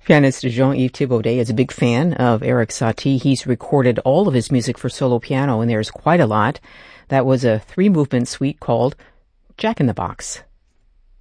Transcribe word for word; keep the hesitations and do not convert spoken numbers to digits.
Pianist Jean-Yves Thibaudet is a big fan of Erik Satie. He's recorded all of his music for solo piano, and there's quite a lot. That was a three-movement suite called Jack in the Box.